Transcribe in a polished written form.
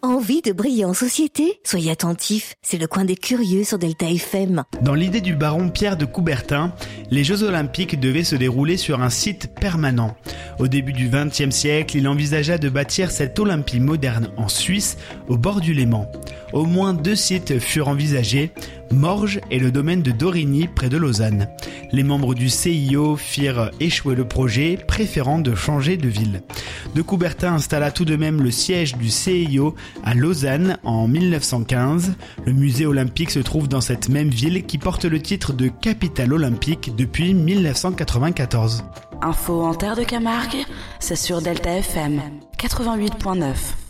Envie de briller en société ? Soyez attentifs, c'est le coin des curieux sur Delta FM. Dans l'idée du baron Pierre de Coubertin, les Jeux Olympiques devaient se dérouler sur un site permanent. Au début du XXe siècle, il envisagea de bâtir cette Olympie moderne en Suisse, au bord du Léman. Au moins 2 sites furent envisagés, Morges et le domaine de Dorigny près de Lausanne. Les membres du CIO firent échouer le projet, préférant de changer de ville. De Coubertin installa tout de même le siège du CIO à Lausanne en 1915. Le musée olympique se trouve dans cette même ville qui porte le titre de capitale olympique depuis 1994. Info en terre de Camargue, c'est sur Delta FM 88.9.